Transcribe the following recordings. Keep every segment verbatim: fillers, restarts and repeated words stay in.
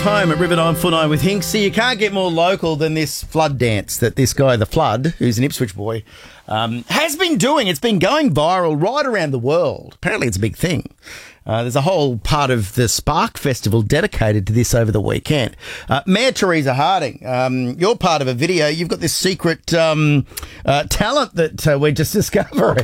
Home at River nine four nine with Hinksy. You can't get more local than this flood dance that this guy, The Flood, who's an Ipswich boy, um, has been doing. It's been going viral right around the world. Apparently it's a big thing. Uh, there's a whole part of the Spark Festival dedicated to this over the weekend. Uh, Mayor Teresa Harding, um, you're part of a video. You've got this secret um, uh, talent that uh, we're just discovering.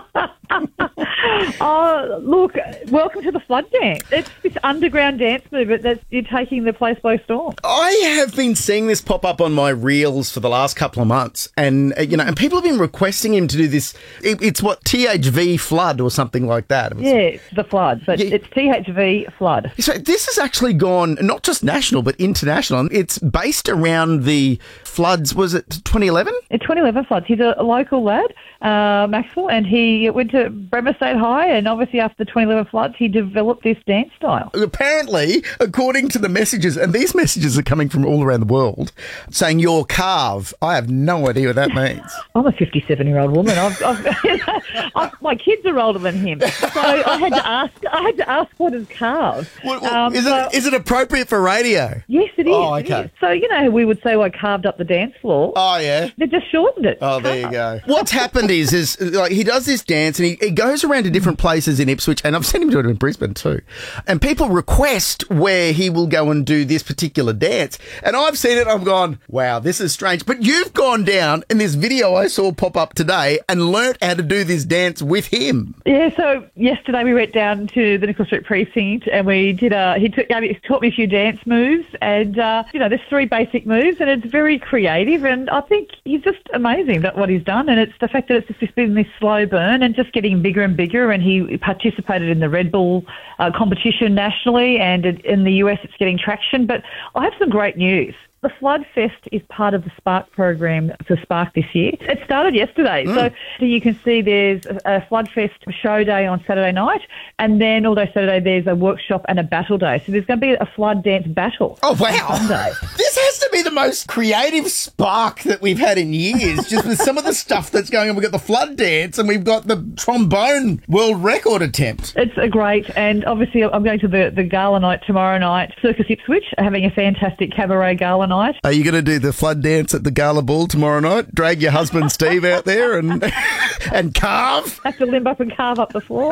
Oh, look, welcome to the flood dance. It's this underground dance movement that you're taking the place by storm. I have been seeing this pop up on my reels for the last couple of months, and uh, you know, and people have been requesting him to do this. It, it's what T H V Flood or something like that. It was, yeah, it's the flood, but Yeah. it's T H V Flood. So this has actually gone not just national but international. It's based around the floods. Was it twenty eleven? It's twenty eleven floods. He's a local lad, uh, Maxwell, and he went to Bremer State High, and obviously after the twenty eleven floods, he developed this dance style. Apparently, according to the messages, and these messages are coming from all around the world, saying "your carve." I have no idea what that means. I'm a fifty-seven-year-old woman. I've, I've, I've, my kids are older than him, so I had to ask. I had to ask what is carved. What, what, Um, is so- it is it appropriate for radio? Yes, it is. Oh, it okay. is. So, you know, we would say, well, I carved up the dance floor. Oh yeah. They just shortened it. Oh, there you go. What's happened is, is like he does this dance and he, he goes around to different places in Ipswich, and I've seen him do it in Brisbane too. And people request where he will go and do this particular dance. And I've seen it, I've gone, wow, this is strange. But you've gone down in this video I saw pop up today and learnt how to do this dance with him. Yeah, so yesterday we went down to the Nicol Street precinct and we did a, he, took, he taught me a few dance moves, and, uh, you know, there's three basic moves and it's very creative, and I think he's just amazing at what he's done, and it's the fact that it's just been this slow burn and just getting bigger and bigger, and he participated in the Red Bull uh, competition nationally, and in the U S it's getting traction. But I have some great news. The Flood Fest is part of the Spark program for Spark this year. It started yesterday. Mm. So, so you can see there's a, a Flood Fest show day on Saturday night, and then all day Saturday there's a workshop and a battle day. So there's going to be a flood dance battle. Oh, wow. On Sunday. This has to be the most creative Spark that we've had in years, just with some of the stuff that's going on. We've got the flood dance and we've got the trombone world record attempt. It's a great, and obviously I'm going to the, the gala night tomorrow night. Circus Ipswich are having a fantastic cabaret gala night. Are you going to do the flood dance at the gala ball tomorrow night? Drag your husband Steve out there and and carve? Have to limp up and carve up the floor.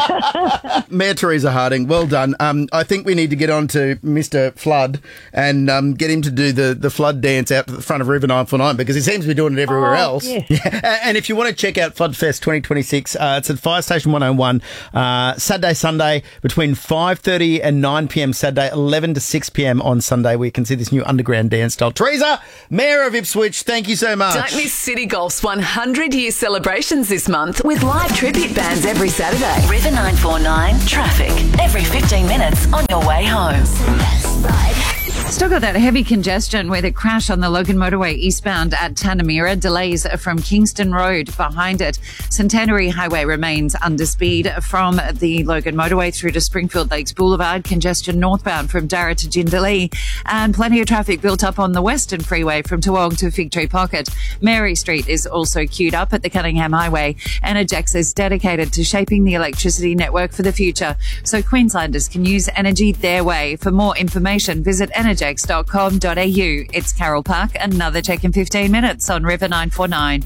Yeah. Mayor Teresa Harding, well done. Um, I think we need to get on to Mister Flood and um, get him to do the, the flood dance out to the front of River nine four nine, because he seems to be doing it everywhere Oh, else. yes. Yeah. And if you want to check out Flood Fest twenty twenty-six, uh, it's at Fire Station one oh one, uh, Saturday, Sunday, between five thirty and nine p.m. Saturday, eleven to six p.m. on Sunday, where you can see this new underground dance style. Teresa, Mayor of Ipswich, thank you so much. Don't miss City Golf's one hundred year celebrations this month with live tribute bands every Saturday. River nine four nine traffic every fifteen minutes on your way home. Still got that heavy congestion with a crash on the Logan Motorway eastbound at Tanamira. Delays from Kingston Road behind it. Centenary Highway remains under speed from the Logan Motorway through to Springfield Lakes Boulevard. Congestion northbound from Darra to Jindalee. And plenty of traffic built up on the Western Freeway from Toowong to Fig Tree Pocket. Mary Street is also queued up at the Cunningham Highway. Energex is dedicated to shaping the electricity network for the future, so Queenslanders can use energy their way. For more information, visit energex dot com dot a u. It's Carol Park, another check in fifteen minutes on River nine four nine.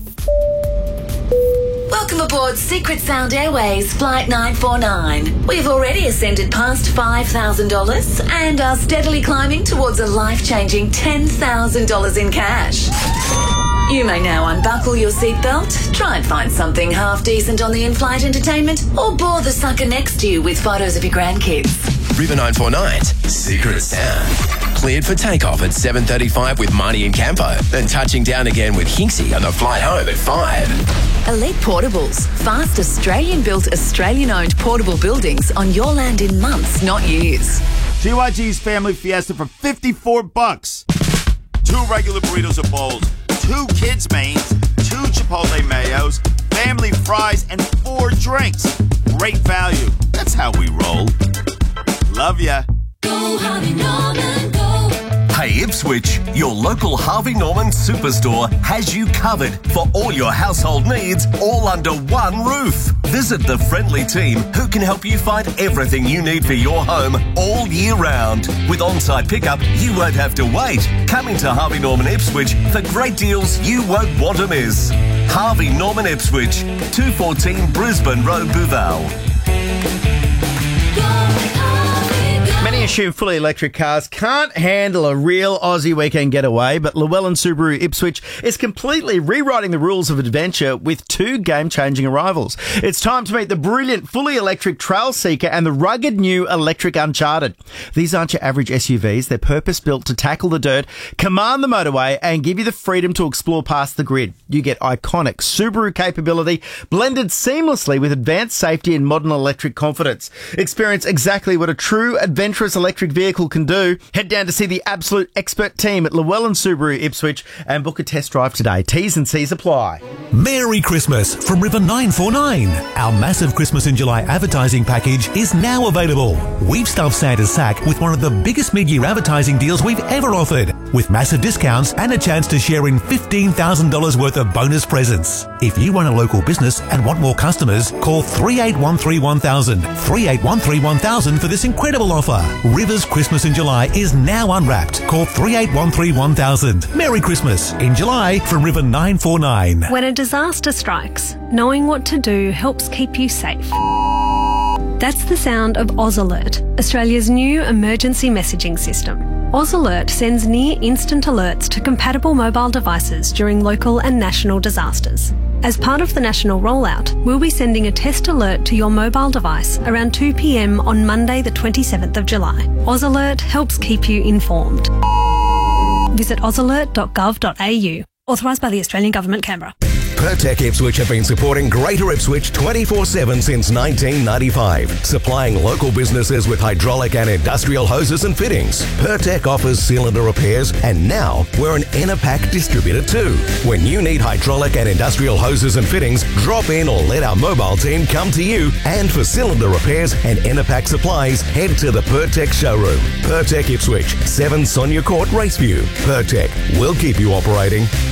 Welcome aboard Secret Sound Airways Flight nine four nine. We've already ascended past five thousand dollars and are steadily climbing towards a life-changing ten thousand dollars in cash. You may now unbuckle your seatbelt, try and find something half decent on the in-flight entertainment, or bore the sucker next to you with photos of your grandkids. River nine four nine's Secret Sound. Cleared for takeoff at seven thirty-five with Marnie and Campo, then touching down again with Hinksy on the flight home at five. Elite Portables. Fast Australian-built, Australian-owned portable buildings on your land in months, not years. G Y G's Family Fiesta for fifty-four bucks. Two regular burritos or bowls, two kids' mains, two Chipotle mayos, family fries, and four drinks. Great value. That's how we roll. Love ya. Hey, Ipswich. Ipswich. Your local Harvey Norman superstore has you covered for all your household needs, all under one roof. Visit the friendly team who can help you find everything you need for your home all year round. With on-site pickup, you won't have to wait. Come into Harvey Norman Ipswich for great deals you won't want to miss. Harvey Norman Ipswich, two fourteen Brisbane Road, Bouval. Many assume fully electric cars can't handle a real Aussie weekend getaway, but Llewellyn Subaru Ipswich is completely rewriting the rules of adventure with two game-changing arrivals. It's time to meet the brilliant fully electric Trail Seeker and the rugged new electric Uncharted. These aren't your average S U Vs. They're purpose-built to tackle the dirt, command the motorway, and give you the freedom to explore past the grid. You get iconic Subaru capability blended seamlessly with advanced safety and modern electric confidence. Experience exactly what a true adventurous electric vehicle can do. Head down to see the absolute expert team at Llewellyn Subaru Ipswich and book a test drive today. T's and C's apply. Merry Christmas from River nine four nine. Our massive Christmas in July advertising package is now available. We've stuffed Santa's sack with one of the biggest mid-year advertising deals we've ever offered, with massive discounts and a chance to share in fifteen thousand dollars worth of bonus presents. If you run a local business and want more customers, call three eight one three one thousand, three eight one three one thousand for this incredible offer. River's Christmas in July is now unwrapped. Call three eight one three one thousand. Merry Christmas in July from River nine four nine. When a disaster strikes, knowing what to do helps keep you safe. That's the sound of Oz Alert, Australia's new emergency messaging system. Oz Alert sends near-instant alerts to compatible mobile devices during local and national disasters. As part of the national rollout, we'll be sending a test alert to your mobile device around two p.m. on Monday the twenty-seventh of July. Oz Alert helps keep you informed. Visit oz alert dot gov dot a u. Authorised by the Australian Government, Canberra. Pertec Ipswich have been supporting Greater Ipswich twenty-four seven since nineteen ninety-five, supplying local businesses with hydraulic and industrial hoses and fittings. Pertec offers cylinder repairs, and now we're an Enerpac distributor too. When you need hydraulic and industrial hoses and fittings, drop in or let our mobile team come to you. And for cylinder repairs and Enerpac supplies, head to the Pertec showroom. Pertec Ipswich, seven Sonia Court, Raceview. Pertec will keep you operating.